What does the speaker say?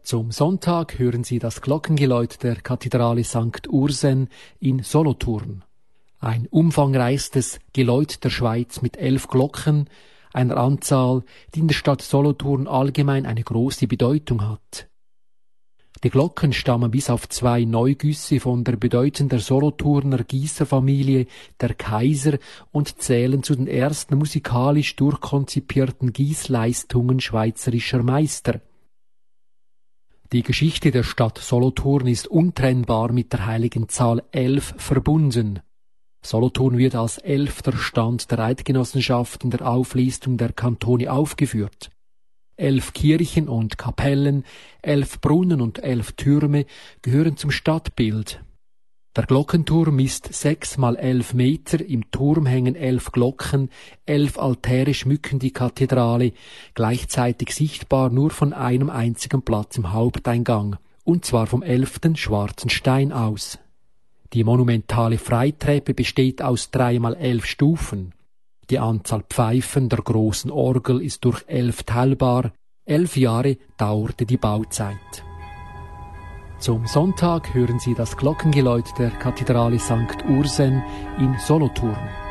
Zum Sonntag hören Sie das Glockengeläut der Kathedrale St. Ursen in Solothurn. Ein umfangreichstes Geläut der Schweiz mit 11 Glocken, einer Anzahl, die in der Stadt Solothurn allgemein eine große Bedeutung hat. Die Glocken stammen bis auf 2 Neugüsse von der bedeutenden Solothurner Gießerfamilie der Kaiser und zählen zu den ersten musikalisch durchkonzipierten Gießleistungen schweizerischer Meister. Die Geschichte der Stadt Solothurn ist untrennbar mit der heiligen Zahl 11 verbunden. Solothurn wird als 11. Stand der Eidgenossenschaft in der Auflistung der Kantone aufgeführt. 11 Kirchen und Kapellen, 11 Brunnen und 11 Türme gehören zum Stadtbild. Der Glockenturm misst 6 mal 11 Meter, im Turm hängen 11 Glocken, 11 Altäre schmücken die Kathedrale, gleichzeitig sichtbar nur von einem einzigen Platz im Haupteingang, und zwar vom 11. schwarzen Stein aus. Die monumentale Freitreppe besteht aus 3 mal 11 Stufen. Die Anzahl Pfeifen der großen Orgel ist durch 11 teilbar. 11 Jahre dauerte die Bauzeit. Zum Sonntag hören Sie das Glockengeläut der Kathedrale St. Ursen in Solothurn.